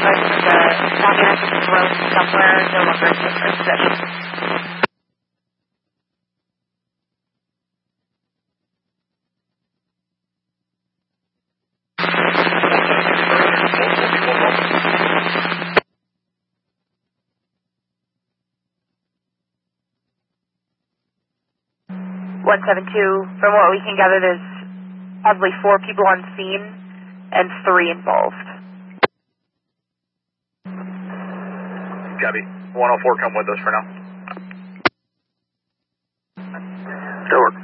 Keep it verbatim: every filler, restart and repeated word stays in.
advised that the document is thrown somewhere, no longer in their possession. one seven two, from what we can gather, there's probably four people on scene and three involved. Copy. one oh four, come with us for now. Stewart.